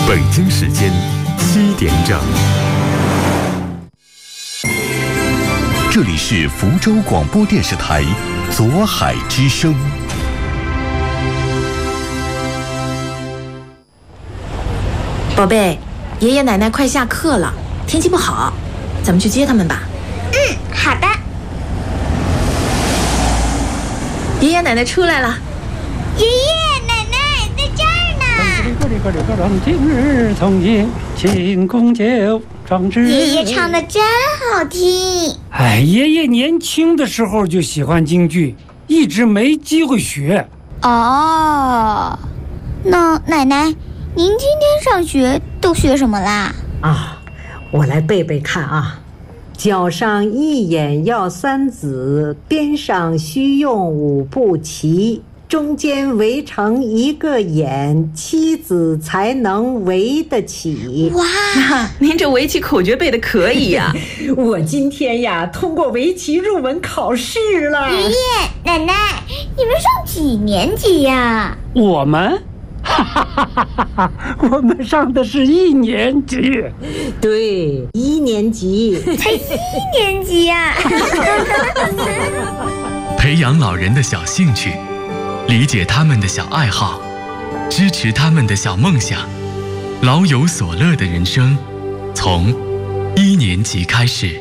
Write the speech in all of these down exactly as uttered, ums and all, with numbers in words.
北京时间七点整，这里是福州广播电视台左海之声。 宝贝，爷爷奶奶快下课了，天气不好，咱们去接他们吧。 嗯，好的。 爷爷奶奶出来了。 爷爷奶奶在这儿呢。 今日从迎庆功酒壮志。 爷爷唱的真好听。 哎，爷爷年轻的时候就喜欢京剧，一直没机会学。 哦，那奶奶，您今天上学都学什么啦？ 啊，我来背背看啊。脚上一眼要三子，边上须用五步齐，中间围成一个眼，妻子才能围得起。 哇， 您这围棋口诀背得可以呀、啊！ 我今天呀通过围棋入门考试了。 爷爷奶奶，你们上几年级呀？ 我们哈哈哈哈哈！我们上的是一年级。 对，一年级。 才一年级呀、啊！ 培养老人的小兴趣，理解他们的小爱好，支持他们的小梦想，老有所乐的人生，从一年级开始。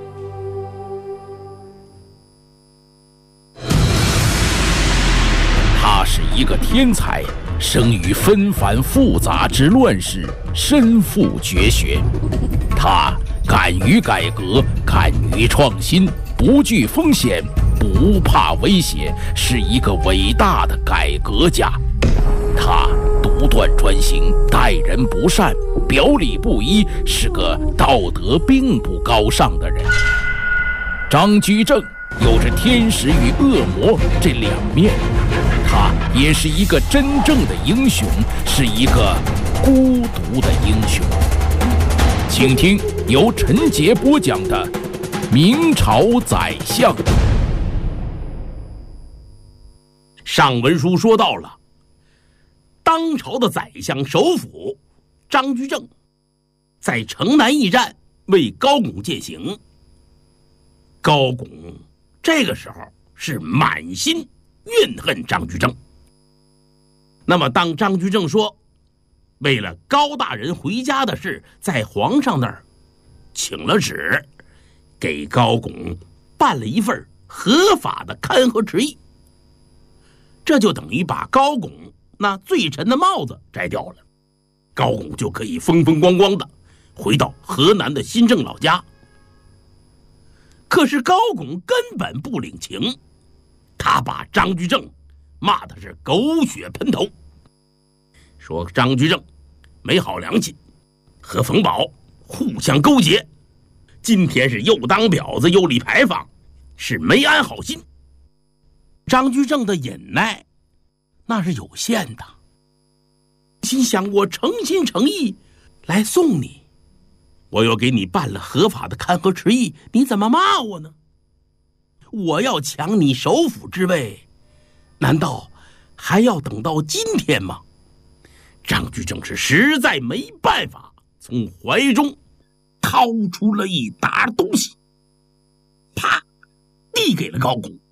他是一个天才，生于纷繁复杂之乱世，身负绝学。他敢于改革，敢于创新，不惧风险，不怕威胁，是一个伟大的改革家。他独断专行，待人不善，表里不一，是个道德并不高尚的人。张居正有着天使与恶魔这两面，他也是一个真正的英雄，是一个孤独的英雄。请听由陈杰播讲的《明朝宰相》。 上文书说到了，当朝的宰相首辅张居正在城南驿站为高拱饯行。高拱这个时候是满心怨恨张居正。那么当张居正说为了高大人回家的事在皇上那儿请了旨，给高拱办了一份合法的勘合旨意，这就等于把高拱那罪臣的帽子摘掉了，高拱就可以风风光光的回到河南的新郑老家。可是高拱根本不领情，他把张居正骂的是狗血喷头，说张居正没好良心，和冯保互相勾结，今天是又当婊子又立牌坊，是没安好心。张居正的忍耐那是有限的，心想我诚心诚意来送你，我又给你办了合法的勘合旨意，你怎么骂我呢？我要抢你首辅之位，难道还要等到今天吗？张居正是实在没办法，从怀中掏出了一沓东西，啪，递给了高拱。